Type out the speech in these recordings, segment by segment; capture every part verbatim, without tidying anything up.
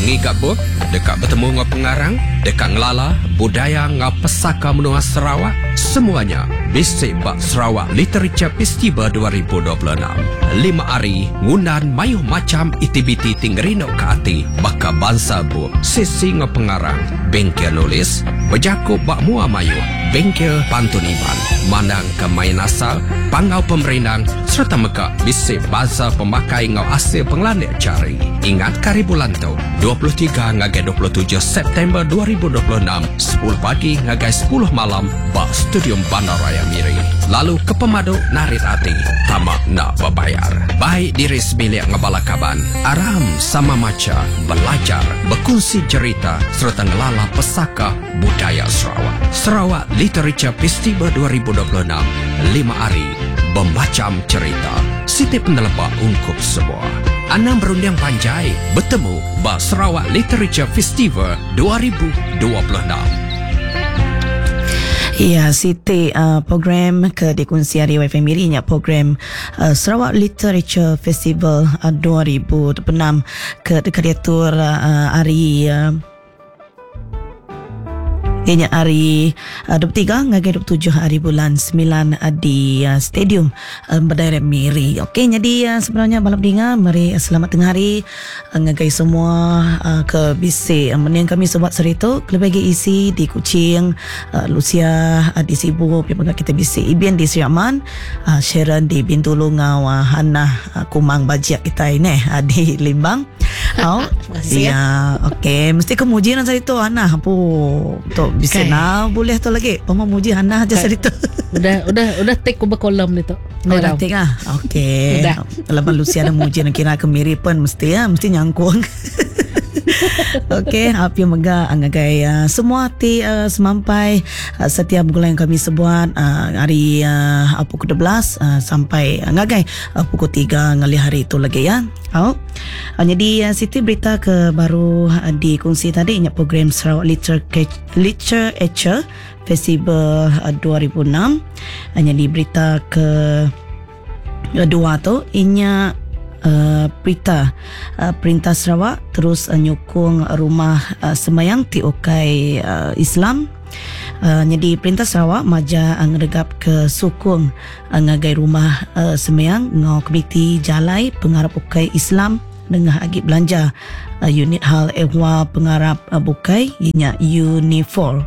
Ngigak buk, dekat bertemu dengan pengarang, dekat ngelala, budaya ngau pesaka menua Sarawak, semuanya bisik bak Sarawak Literature Festival dua ribu dua puluh enam. Lima hari, ngundan mayuh macam itibiti tinggerino ke hati, baka bangsa bu, sisi ngau pengarang, bengkel nulis, berjakup bak mua mayuh, bengkel pantuniman, mandang ke main asal, pangau pemerintah, serta meka bisik bahasa pemakai ngau hasil penglandek cari. Ingat kari bulan tu, dua puluh tiga ngagai dua puluh tujuh September dua ribu dua puluh enam, sepuluh pagi ngagai sepuluh malam, bak Studium Bandaraya Miri. Lalu ke pemadu narit hati, tamak nak berbayar. Baik diri sebilik ngebalakaban, aram sama maca, belajar, berkongsi cerita, serta ngelala pesaka budaya Sarawak. Sarawak Literature Festival dua ribu dua puluh enam, lima hari, bermacam cerita. Siti penelebak ungkup sebuah. Anam berundang panjai, bertemu bak Sarawak Literature Festival dua ribu dua puluh enam. Ya, Siti uh, program ke dikongsi hari Wi-Fi Miri nya program uh, Sarawak Literature Festival uh, dua ribu dua puluh enam ke diatur uh, hari uh, Ianya hari uh, dua puluh tiga ngagai dua puluh tujuh hari bulan sembilan uh, di uh, Stadium uh, Bandaraya Miri. Okey, jadi uh, sebenarnya malam dengar, mari uh, selamat tengah hari uh, ngagai semua uh, ke bisik uh, meniang kami sobat serito kelebih lagi isi di Kuching, uh, Lucia uh, di Sibu, pihak kita bisik Ibian di Siraman, uh, Sharon di Bintulu ngau, uh, Hannah uh, Kumang Bajiak kita ini uh, di Limbang. Oh, ya, okey. Mesti kemuji nak cari tu Hannah pu. Tu bisa okay. Now boleh tu lagi. Pama muji Hannah aja cari tu. Udah, udah, udah take over kolom ni tu. Oh, dah take ah. Okey. Kalau Lucia nak muji nak kira kemiri pun mesti ya, mesti nyangkung. Okey, api megah angagai uh, semua ti uh, semampai uh, setiap bulan yang kami sebuat uh, hari uh, pukul dua belas uh, sampai angagai uh, pukul tiga ngali hari itu lagi ya. Oh. Uh, jadi uh, Siti berita ke baru uh, dikongsi tadi nya program Sarawak Literature Literature Festival uh, dua ribu enam. Uh, jadi berita ke uh, dua tu inya Uh, berita uh, Perintah Sarawak terus uh, nyokong rumah uh, semayang T O K uh, Islam. Uh, jadi Perintah Sarawak maja uh, ngeregap ke sukung uh, ngagai rumah uh, semayang ngau komiti jalai pengarap ukai Islam dengan agib belanja uh, unit hal ehwa pengarap uh, bukai ianya Unifor.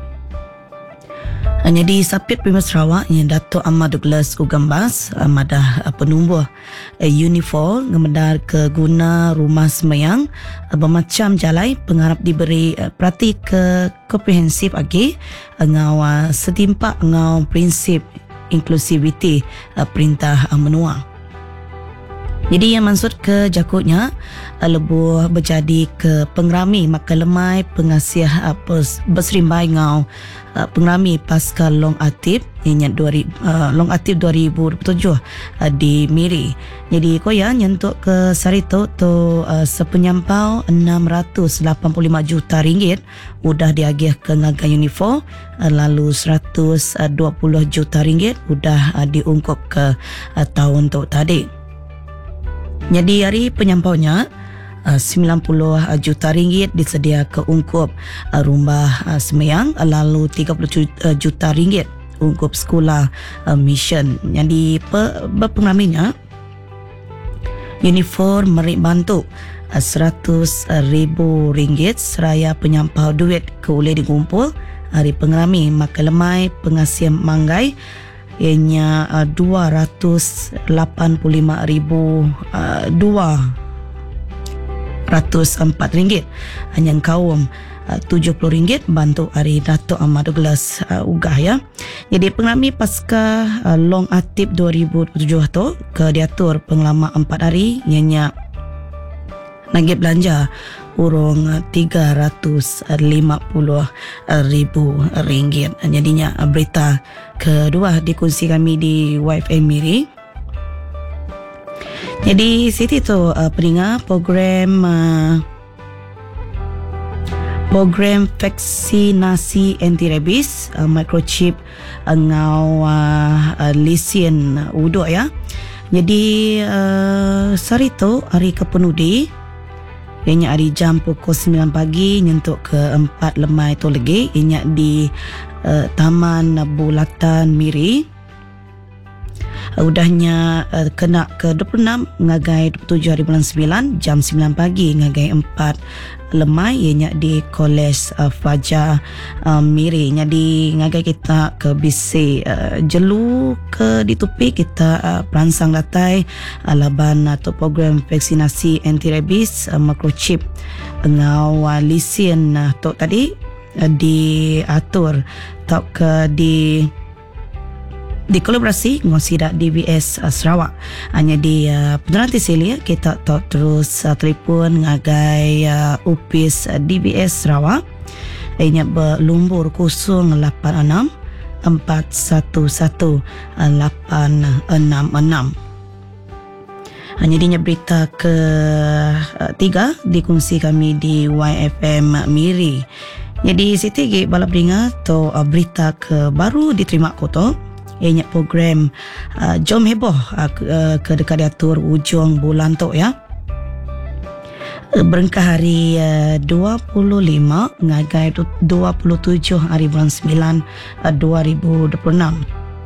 Hanya di Sapit Primer Sarawak yang Dato' Ahmad Douglas Ugambas madah penumbuh Unifor ngemedar ke guna rumah semayang bermacam jalai pengarap diberi perhati ke komprehensif lagi ngau setimpak ngau prinsip inklusiviti perintah menua. Jadi yang maksud ke jakutnya lebuh berjadi ke pengerami maka lemai pengasih berserimbai ngau pengerami pasca long aktif ianya uh, long aktif dua ribu dua puluh tujuh uh, di Miri. Jadi koya nyentuk ke sarito tu uh, sepenyampau enam ratus lapan puluh lima juta ringgit udah diagih ke ngaga Unifor, uh, lalu seratus dua puluh juta ringgit udah uh, diungkup ke uh, tahun tu tadi. Jadi hari penyampaunya uh, sembilan puluh juta ringgit disedia ke ungkup uh, rumah uh, semayang, uh, lalu tiga puluh juta ringgit ungkup sekolah uh, mission. Jadi pe, berpengraminya Unifor meri bantu uh, seratus ribu ringgit seraya penyampau duit ke boleh dikumpul hari pengerami maka lemai pengasih manggai ianya uh, dua ratus lapan puluh lima ribu dua ratus empat ringgit. Hanya kaum uh, tujuh puluh ringgit bantu hari Dato' Ahmad Douglas uh, Ugah ya. Jadi pengerami pasca uh, long aktif dua ribu dua puluh tujuh tu ke diatur pengelama empat hari ianya nagih belanja urung tiga ratus lima puluh ribu ringgit. Jadinya berita kedua dikongsi kami di Wi-Fi Miri. Jadi Siti tu uh, peringat program uh, program vaksinasi anti rabies uh, microchip uh, ngau uh, uh, lisian uduk ya. Jadi uh, sari tu hari kepenudi Ianya hari jam pukul sembilan pagi nyentuk ke empat lemai tu lagi. Ianya di uh, Taman Bulatan Miri. Udahnya uh, kena ke dua puluh enam ngagai dua puluh tujuh hari bulan sembilan jam sembilan pagi ngagai empat lemai ianya di Kolej uh, Fajar uh, Miri. Jadi ngagai kita ke bisi uh, jelu ke ditupi kita uh, peransang datai uh, laban atau program vaksinasi anti rabies uh, microchip ngau uh, lisen uh, tok tadi uh, diatur tok ke di di kolaborasi dengan Sidak D B S uh, Sarawak. Hanya di uh, peneranti sili kita tak terus uh, telefon ngagai uh, U P I S uh, D B S Sarawak. Ianya berlumbur kosong lapan enam empat satu satu lapan enam enam. Hanya dinya berita ke uh, tiga dikongsi kami di Y F M Miri. Jadi Siti G balap dengar tu uh, berita ke baru diterima kotor. Ianya program uh, Jom Heboh uh, ke, uh, ke dekat diatur ujung bulan tu ya. Uh, berengkah hari uh, dua puluh lima ngagai dua puluh tujuh hari bulan sembilan uh, dua ribu dua puluh enam.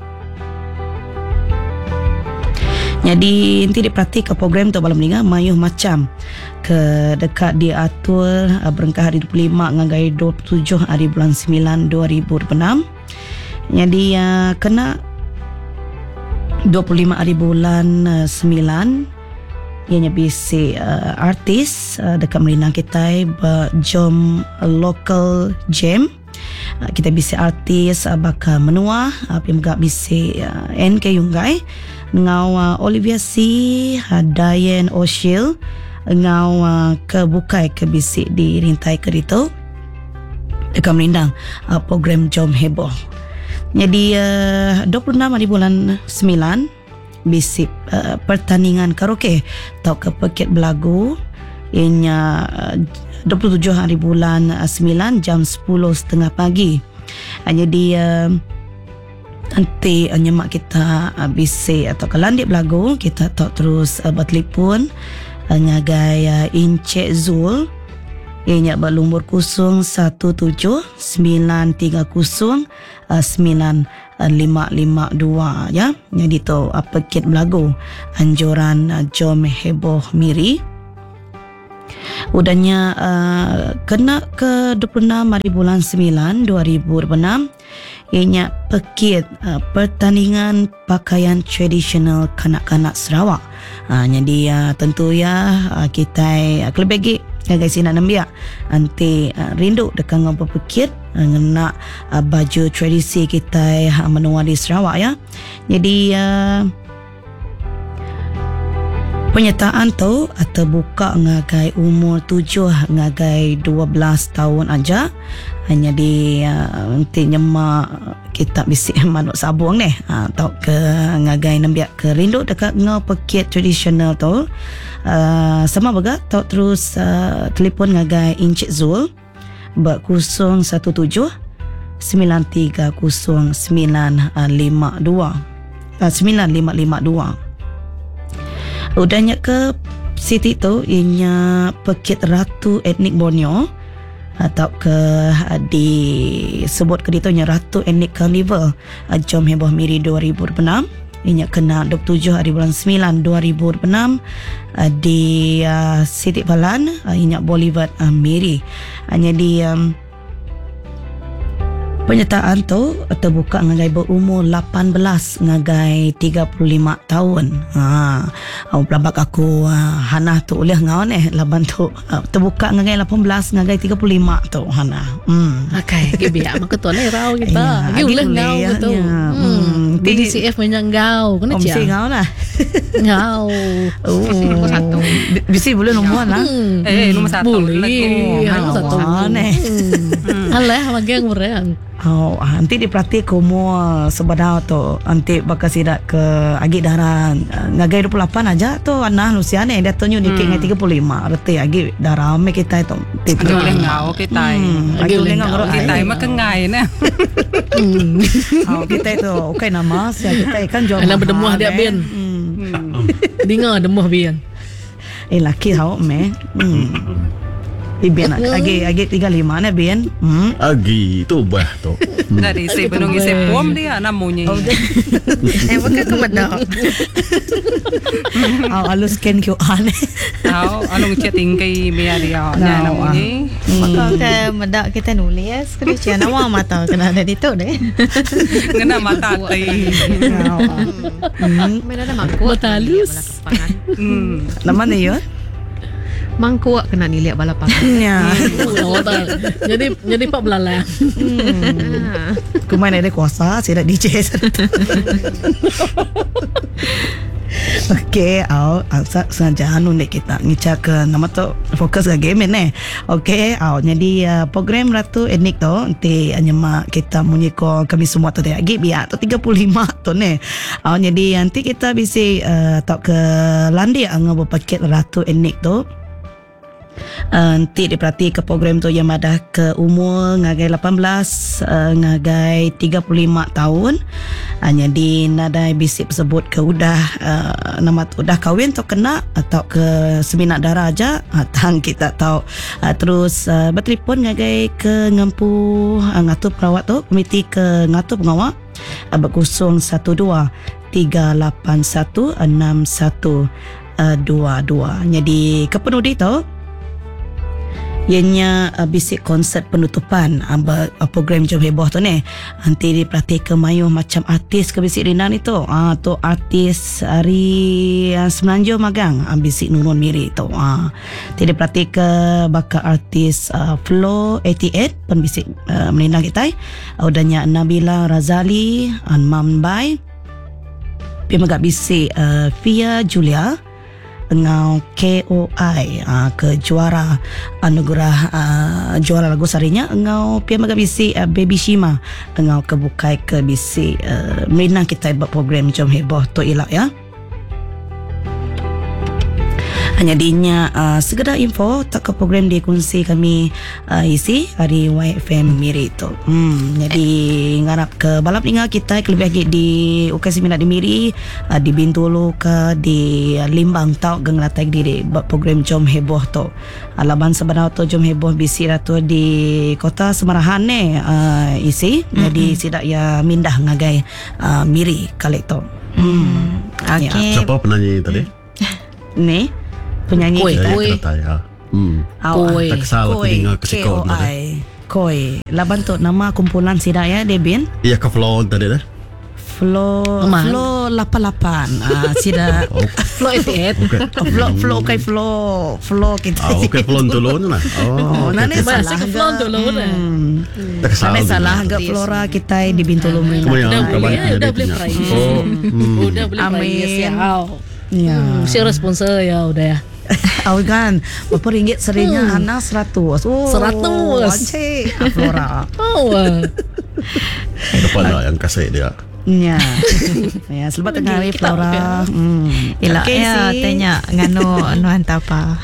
Jadi nanti diperhati ke program tu malam ni mayuh macam ke dekat diatur uh, berengkah hari dua puluh lima ngagai dua puluh tujuh hari bulan sembilan dua ribu dua puluh enam. Jadi uh, kena dua puluh lima hari bulan uh, sembilan ianya bisi uh, artis uh, dekat Merina kita berjom local jam. Uh, kita bisi artis uh, bakal menua uh, pimga bisi uh, N K Yunggai ngau uh, Olivia C, uh, Diane O'Shea ngau uh, ke bukai ke bisi di rintai kerito dekat Merindang uh, program Jom Heboh. Jadi uh, dua puluh enam hari bulan sembilan bisi uh, pertandingan karaoke atau ke paket belagu ianya uh, dua puluh tujuh hari bulan uh, sembilan jam sepuluh tiga puluh pagi. Uh, jadi uh, nanti uh, nyemak kita uh, bisi atau ke landik belagu kita tak terus uh, bertelefon uh, ngagai uh, Encik Zul. Ianya berlumbur kosong satu tujuh sembilan tiga kosong sembilan lima lima dua ya. Jadi tu apa kit belagu anjuran uh, Jom Heboh Miri. Udahnya uh, kena ke dua puluh enam hari bulan sembilan dua ribu dua puluh enam. Ianya pekit uh, pertandingan pakaian tradisional kanak-kanak Sarawak. Uh, jadi uh, tentu ya uh, kita uh, kelebagi ngagai sina nambia nanti uh, rindu dekat ngau berpikir uh, ngena uh, baju tradisi kita uh, menua di Sarawak ya. Jadi uh, penyertaan tu atau buka ngagai umur tujuh ngagai dua belas tahun aja. Hanya di uh, nanti nyemak kita bisi manuk sabung ni uh, atau ke ngagai nambiak ke rindu dekat ngau pekit tradisional tu. Uh, sama baga tau terus uh, telefon ngagai Encik Zul ber kosong satu tujuh sembilan tiga kosong sembilan lima dua uh, sembilan lima lima dua. Udahnya ke Siti tu ianya pekit Ratu Etnik Borneo atau ke uh, disebut ke ditonya Ratu Etnik Carnival uh, Jom Heboh Miri dua ribu dua puluh enam. Ianya kena dua puluh tujuh hari bulan sembilan dua ribu dua puluh enam uh, di uh, Siti Balan uh, ianya Boulevard uh, Miri. Hanya di um, penyertaan tu terbuka ngagai berumur lapan belas ngagai tiga puluh lima tahun. Ha, au pelabak aku uh, Hana tu oleh ngau eh laban tu uh, terbuka ngagai lapan belas ngagai tiga puluh lima tu Hana. Hmm. Okay, biar mak ketua ni rau kita. Ya, Gi oleh ngau ya, betul. ya. Hmm. Di- D C F banyak ngau, kena Oh, mesti cia. ngau lah. Ngau. Oh, Nombor satu. B- Mesti boleh nombor lah. Hmm. Eh, nombor satu. Boleh. Oh, Nombor satu. awak ni. Hmm. Alah, magang bereang. Oh, ah, nanti diperhati komo sebenarnya tu nanti bakal sidak ke agi darah uh, ngagai dua puluh lapan aja tu anak Lucia ni dia tunjuk ni Hmm. hmm. tiga puluh lima reti agi darah me kita itu Agi boleh ngau kita. Hmm, Agi agi boleh boleh ngau ngau. Kita kita emang kengai ni. Hmm. oh, kita itu okay nama saya kita kan jual Anak mahal, berdemuh dia, eh. Ben. Hmm. Dengar demuh bian. Eh laki tau me. Hmm. Ibian agi agi tiga lima ne bien. Hmm. Agi tu bah tu. Dari si benung isi pom dia namunya. Eh bukan ke bedak. Au alu scan Q R ne. Tahu alung chatting kay biar dia Tahu, nya namunya. Maka ke bedak kita nulis kerja nama mata kena ada itu deh. Ngena mata tay. Hmm. Mana ada mangkuk. Betalus. Hmm. Nama ne yo? Mangkuk kena niliak balapangan. Ya. Oh, jadi jadi pak belalang. Kumain ada kuasa saya dah D J. Okey, au asa sengaja anu nek kita ngicak ke nama tu fokus ke game ni. Okey, au jadi uh, program Ratu Etnik tu nanti nyema kita munyiko kami semua tu dia gig biar tu tiga puluh lima tu ni. Au jadi nanti kita bisi uh, tok ke landi anggo paket Ratu Etnik tu. Uh, nanti diperhati ke program tu yang ada ke umur ngagai lapan belas uh, ngagai tiga puluh lima tahun uh, jadi nadai bisip sebut ke udah uh, nama tu udah kahwin atau kena atau ke seminat darah aja uh, tang kita tahu uh, terus uh, bertelefon ngagai ke ngampu uh, ngatu perawat tu komiti ke ngatu pengawal uh, berkosong satu dua tiga lapan satu enam satu dua dua. Jadi kepenudi tu ianya uh, bisik konsert penutupan uh, program Jom Heboh tu ni. Nanti diperhati ke mayuh macam artis ke bisik Rina ni tu. Ah uh, tu artis hari uh, Semenanjung magang uh, bisik Nurun Miri tu. Ah uh, nanti diperhati ke bakal artis uh, Flow lapan lapan pun bisik uh, melindang kita. Uh, udahnya Nabila Razali, Anmam Bai. Pi magak bisik uh, Fia Julia ngau K O I uh, ke juara anugerah uh, juara lagu sarinya ngau pia maga bisi uh, Baby Shima ngau kebukai ke bisi uh, Merina kita buat program Jom Heboh tu elak ya. Hanya dinya uh, segera info tak ke program di kongsi kami uh, isi hari Y F M Miri tu. Hmm, jadi ngarap ke balap ingat kita lebih lagi di U K S Minat di Miri, uh, di Bintulu ke di uh, Limbang tau genglatai di program Jom Heboh tu. Alaban sebenar tu Jom Heboh bisi ratu di kota Semarahan ni uh, isi. Mm-hmm. Jadi sidak ya mindah ngagai uh, Miri kali tu. Hmm. Okey. Siapa penyanyi tadi? Ni penyanyi Koi. kita. Koi. Ya, kata ya. Hmm. Koi. Tak salah aku dengar kesikot K O I. Koi. Laban tu nama kumpulan sidak ya Debin. Iya ke flow tadi dah. Flow Aman. Flow lapan lapan. Ah sidak. Oh, Flow lapan lapan. okey. Flow flow kai flow flow kita. Ah, okey flow tulun lah. Oh, Oh, nane Masih salah ke flow dulu dah. tak salah. Nane salah agak flora kita di Bintulu Merina. Kemudian Udah kabar boleh, dia udah boleh punya. price. Oh, hmm. Udah boleh Amin. price ya. Ya. Si responsor ya udah ya. Awak kan berapa ringgit serinya Hmm. Hana seratus. Oh, Seratus. Ancik ah, flora. Oh. Depan lah yang kasih dia. Ya. Ya, selamat tengah hari Kita Flora. Hmm. Elak Okey, ya si. tanya ngano anu hantar apa.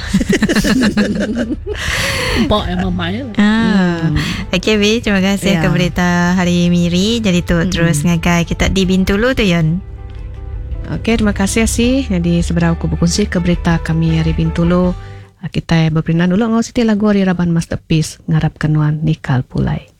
Pak yang mamai. Ah. Okey Vi, terima kasih Ya. ke berita hari Miri. Jadi tu terus ngagai kita di Bintulu tu Yon. Okey, terima kasih sih. Jadi seberapa aku berkongsi ke berita kami hari Bintulu. Kita berperinan dulu ngau siti lagu hari Raban Masterpiece ngarap kenuan Nikal Pulai.